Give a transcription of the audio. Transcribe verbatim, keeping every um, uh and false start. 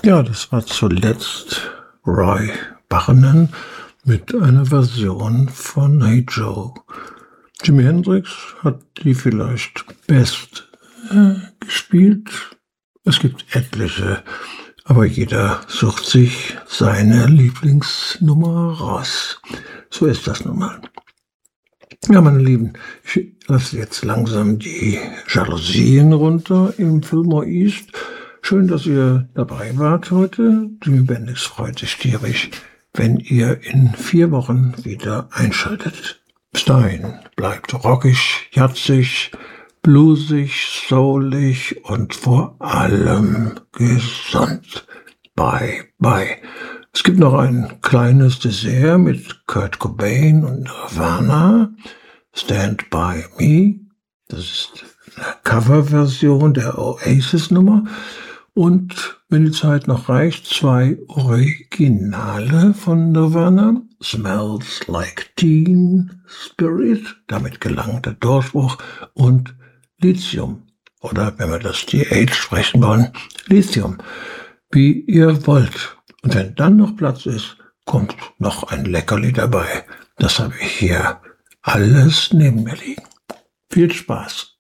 Ja, das war zuletzt Roy Barnan mit einer Version von Hey Joe. Jimi Hendrix hat die vielleicht best äh, gespielt. Es gibt etliche, aber jeder sucht sich seine Lieblingsnummer raus. So ist das nun mal. Ja, meine Lieben, ich lasse jetzt langsam die Jalousien runter im Fillmore East. Schön, dass ihr dabei wart heute. Jimi Bendix freut sich tierisch, wenn ihr in vier Wochen wieder einschaltet. Bis dahin bleibt rockig, jazzig, bluesig, soulig und vor allem gesund. Bye, bye. Es gibt noch ein kleines Dessert mit Kurt Cobain und Nirvana. Stand By Me. Das ist eine Coverversion der Oasis-Nummer. Und wenn die Zeit noch reicht, zwei Originale von Nirvana. Smells Like Teen Spirit, damit gelang der Durchbruch, und Lithium, oder wenn wir das T H sprechen wollen, Lithium, wie ihr wollt. Und wenn dann noch Platz ist, kommt noch ein Leckerli dabei. Das habe ich hier alles neben mir liegen. Viel Spaß!